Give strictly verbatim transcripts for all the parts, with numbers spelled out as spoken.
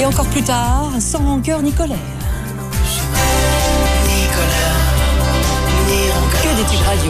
encore plus tard, sans rancœur ni colère. Que des tubes radio.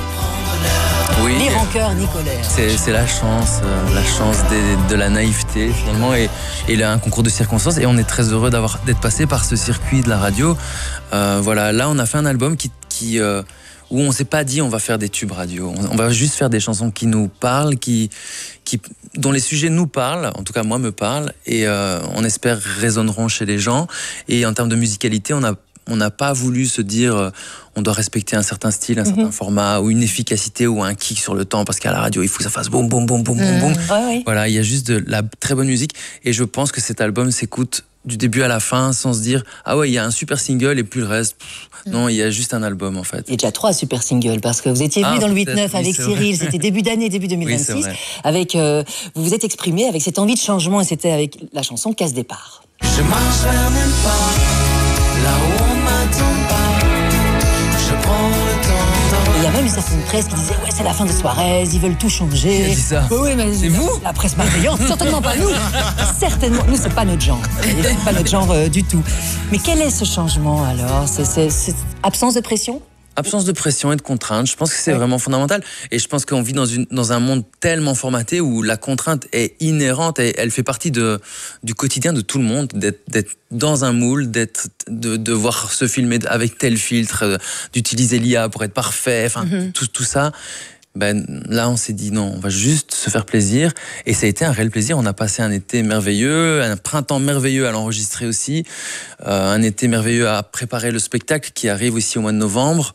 Oui, ni rancœur ni colère. C'est, c'est la chance, euh, la chance des, de la naïveté finalement, et, et là, un concours de circonstances. Et on est très heureux d'avoir, d'être passé par ce circuit de la radio. Euh, voilà, là on a fait un album qui, qui, euh, où on s'est pas dit on va faire des tubes radio. On, on va juste faire des chansons qui nous parlent, qui, qui, dont les sujets nous parlent, en tout cas moi me parlent, et euh, on espère résonneront chez les gens. Et en termes de musicalité, on a On n'a pas voulu se dire euh, on doit respecter un certain style, un mm-hmm. certain format, ou une efficacité, ou un kick sur le temps, parce qu'à la radio, il faut que ça fasse boum, boum, boum, boum, boum, boum. Ouais, ouais. Voilà, il y a juste de la très bonne musique. Et je pense que cet album s'écoute du début à la fin, sans se dire ah ouais, il y a un super single et puis le reste. Pff, mm. Non, il y a juste un album en fait. Il y a déjà trois super singles, parce que vous étiez venu ah, dans le huit neuf avec oui, Cyril, c'était début d'année, début deux mille vingt-six. Oui, avec, euh, vous vous êtes exprimé avec cette envie de changement, et c'était avec la chanson Casse Départ. Je marche vers nulle part, là où on m'attend pas, je prends le temps. Il y a même une certaine presse qui disait ouais, c'est la fin de Suarez, ils veulent tout changer. Qui a dit ça? Oh, oui, mais c'est vous? La presse malveillante, certainement pas nous. Certainement, nous c'est pas notre genre, c'est pas notre genre euh, du tout. Mais quel est ce changement alors? C'est, c'est, c'est absence de pression? Absence de pression et de contrainte, je pense que c'est ouais. vraiment fondamental. Et je pense qu'on vit dans, une, dans un monde tellement formaté où la contrainte est inhérente et elle fait partie de, du quotidien de tout le monde, d'être, d'être dans un moule, d'être, de, de voir se filmer avec tel filtre, d'utiliser l'I A pour être parfait, enfin mm-hmm. tout, tout ça. Ben, là, on s'est dit non, on va juste se faire plaisir. Et ça a été un réel plaisir. On a passé un été merveilleux, un printemps merveilleux à l'enregistrer aussi, euh, un été merveilleux à préparer le spectacle qui arrive aussi au mois de novembre.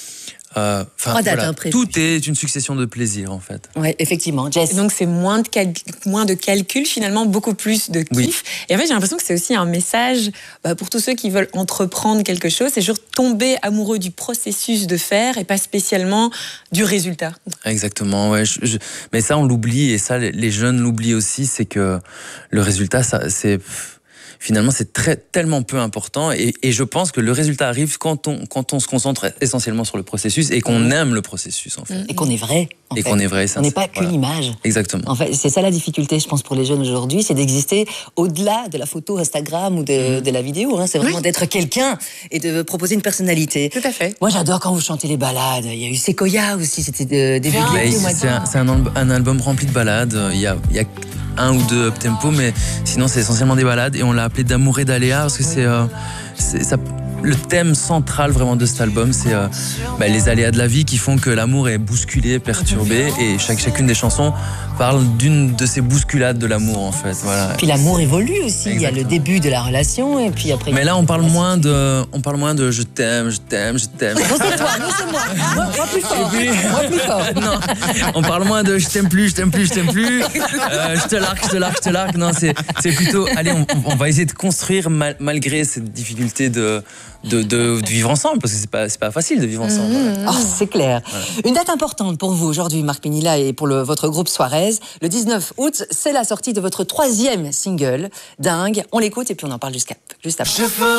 Euh, Trois dates voilà, imprévues. Tout est une succession de plaisirs en fait. Oui, effectivement. Jess. Et donc c'est moins de, cal- moins de calcul, finalement beaucoup plus de kiff. Oui. Et en fait j'ai l'impression que c'est aussi un message bah, pour tous ceux qui veulent entreprendre quelque chose, c'est juste tomber amoureux du processus de faire et pas spécialement du résultat. Exactement, ouais. Je, je... Mais ça on l'oublie, et ça les jeunes l'oublient aussi, c'est que le résultat, ça, c'est... Finalement, c'est très, tellement peu important, et, et je pense que le résultat arrive quand on, quand on se concentre essentiellement sur le processus et qu'on aime le processus, en fait. Et qu'on est vrai. En et fait. qu'on est vrai. On n'est pas qu'une voilà. image. Exactement. En fait, c'est ça la difficulté, je pense, pour les jeunes aujourd'hui, c'est d'exister au-delà de la photo Instagram ou de, mmh. de la vidéo. Hein. C'est vraiment oui. d'être quelqu'un et de proposer une personnalité. Tout à fait. Moi, j'adore quand vous chantez les ballades. Il y a eu Sequoia aussi, c'était de, début de l'été. C'est, un, c'est un, un album rempli de ballades. Il y a, il y a un ou deux up-tempo, mais sinon c'est essentiellement des ballades, et on l'a appelé D'amour et d'aléa parce que c'est, euh, c'est ça, le thème central vraiment de cet album, c'est euh, bah, les aléas de la vie qui font que l'amour est bousculé, perturbé, et chaque, chacune des chansons parle d'une de ces bousculades de l'amour en fait. Voilà. Puis l'amour évolue aussi. Exactement. Il y a le début de la relation et puis après. Mais là on parle moins de, on parle moins de je t'aime, je t'aime, je t'aime. Non c'est toi, non c'est moi. Moi, moi plus fort. Puis, moi plus fort. Non, on parle moins de je t'aime plus, je t'aime plus, je t'aime plus. Euh, je te largue, je te largue, je te largue. Non, c'est c'est plutôt allez, on, on va essayer de construire mal, malgré cette difficulté de De, de, de vivre ensemble, parce que c'est pas, c'est pas facile de vivre ensemble. Mmh. Voilà. Oh, c'est clair. Voilà. Une date importante pour vous aujourd'hui, Marc Pénillaud, et pour le, votre groupe Suarez. Le dix-neuf août, c'est la sortie de votre troisième single, Dingue. On l'écoute et puis on en parle jusqu'à, juste après.